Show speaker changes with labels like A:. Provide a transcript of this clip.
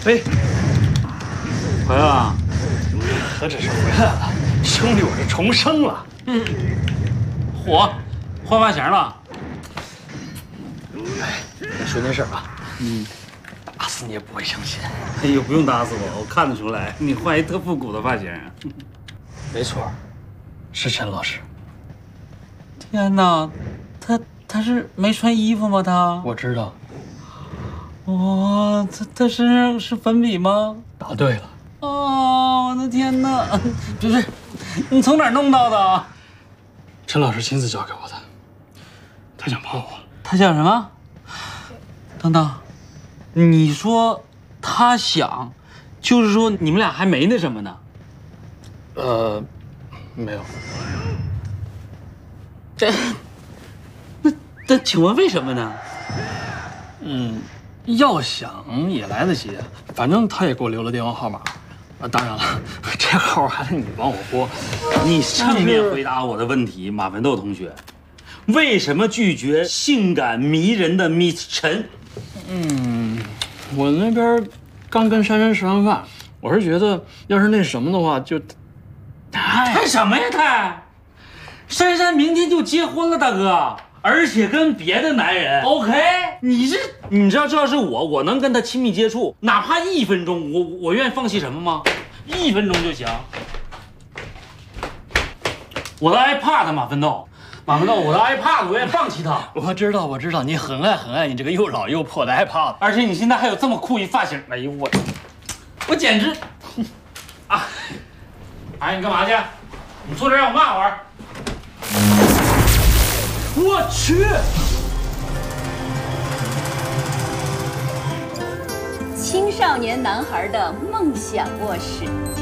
A: 哎，
B: 回来了，
A: 何止是回来了，兄弟，我是重生了。
B: 火，换发型了。
A: 哎，说件事啊，打死你也不会相信。
B: 哎呦，不用打死我，我看得出来，你换一特复古的发型。
A: 没错，是陈老师。
B: 天哪，他是没穿衣服吗？他？
A: 我知道。
B: 哇，他身上是粉笔吗？
A: 答对了。
B: 哦，我的天哪！不是，你从哪儿弄到的？
A: 陈老师亲自教给我的。他想泡我。
B: 他想什么？等等，你说他想，就是说你们俩还没那什么呢？
A: 没有。
B: 那请问为什么呢？
A: 要想也来得及，反正他也给我留了电话号码。当然了，这号还得你帮我拨。
B: 你正面回答我的问题，马文豆同学，为什么拒绝性感迷人的 Miss 陈？
A: 我那边刚跟珊珊吃完饭，我是觉得要是那什么的话，就
B: 太什么呀太？珊珊明天就结婚了，大哥，而且跟别的男人。OK， 你知道这要是我能跟他亲密接触，哪怕1分钟，我愿意放弃什么吗？1分钟就行。我的 iPad， 马奋斗，我的 iPad 我愿意放弃它。
A: 我知道，你很爱你这个又老又破的 iPad，
B: 而且你现在还有这么酷一发型，哎呦我简直啊！哎，你干嘛去？你坐这让我骂会儿。我去！
C: 青少年男孩的梦想卧室。